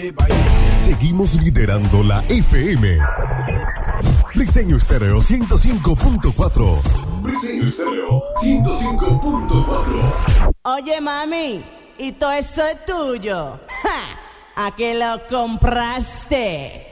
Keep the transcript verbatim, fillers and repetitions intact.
Seguimos liderando la F M. Briseño Estéreo ciento cinco punto cuatro. Briseño Estéreo ciento cinco punto cuatro. Oye, mami, ¿y todo eso es tuyo? ¡Ja! ¿A qué lo compraste?